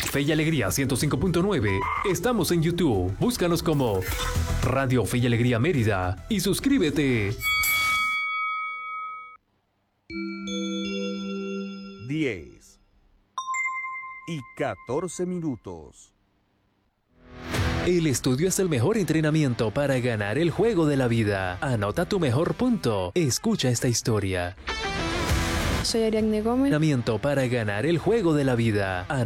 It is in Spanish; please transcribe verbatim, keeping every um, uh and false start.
Fe y Alegría ciento cinco punto nueve. Estamos en YouTube. Búscanos como Radio Fe y Alegría Mérida y suscríbete. diez y catorce minutos. El estudio es el mejor entrenamiento para ganar el juego de la vida. Anota tu mejor punto. Escucha esta historia. Soy Ariadne Gómez. Entrenamiento para ganar el juego de la vida. Anota